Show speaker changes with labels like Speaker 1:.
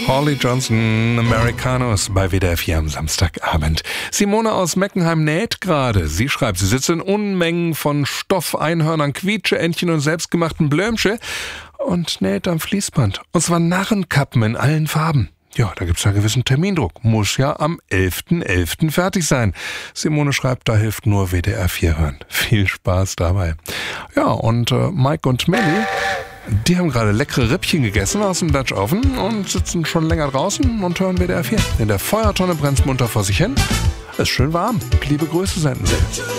Speaker 1: Holly Johnson, Americanos bei WDR 4 am Samstagabend. Simone aus Meckenheim näht gerade. Sie schreibt, sie sitzt in Unmengen von Stoff, Einhörnern, Quietscheentchen und selbstgemachten Blömsche und näht am Fließband. Und zwar Narrenkappen in allen Farben. Ja, da gibt's ja einen gewissen Termindruck. Muss ja am 11.11. fertig sein. Simone schreibt, da hilft nur WDR 4 hören. Viel Spaß dabei. Ja, und Mike und Melly, die haben gerade leckere Rippchen gegessen aus dem Dutch Oven und sitzen schon länger draußen und hören WDR 4. In der Feuertonne brennt's munter vor sich hin. Es ist schön warm. Liebe Grüße senden sie.